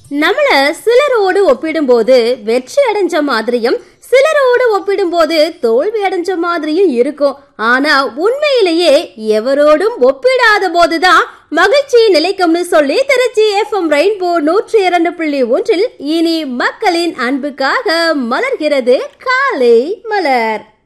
நம்மள சிலரோடு ஒப்பிடும்போது வெற்றி அடைஞ்ச மாதிரியும் சிலரோடு ஒப்பிடும்போது தோல்வி அடைஞ்ச மாதிரியும் இருக்கும். ஆனா உண்மையிலேயே எவரோடும் ஒப்பிடாத போதுதான் மகிழ்ச்சி நிலைக்கும்னு சொல்லி திருச்சி FM ரெயின்போ 102.1 இனி மக்களின் அன்புக்காக மலர்கிறது காலை மலர்.